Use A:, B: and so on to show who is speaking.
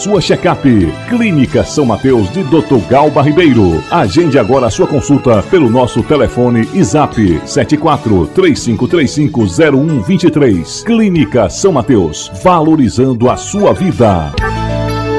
A: sua check-up. Clínica São Mateus de Dr. Galba Ribeiro. Agende agora a sua consulta pelo nosso telefone e zap 74-3535-0123. Clínica São Mateus, valorizando a sua vida.